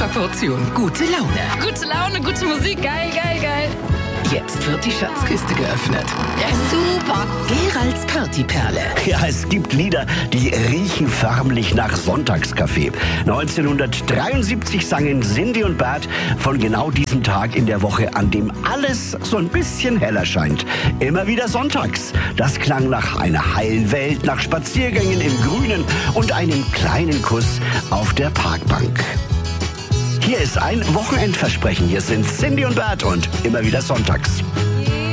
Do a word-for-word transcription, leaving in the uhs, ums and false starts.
extra Portion gute Laune. Gute Laune, gute Musik, geil, geil, geil. Jetzt wird die Schatzkiste geöffnet. Ja, super. Geralds Partyperle. Ja, es gibt Lieder, die riechen förmlich nach Sonntagskaffee. neunzehnhundertdreiundsiebzig sangen Cindy und Bert von genau diesem Tag in der Woche, an dem alles so ein bisschen heller scheint. Immer wieder sonntags. Das klang nach einer heilen Welt, nach Spaziergängen im Grünen und einem kleinen Kuss auf der Parkbank. Hier ist ein Wochenendversprechen. Hier sind Cindy und Bert und immer wieder sonntags.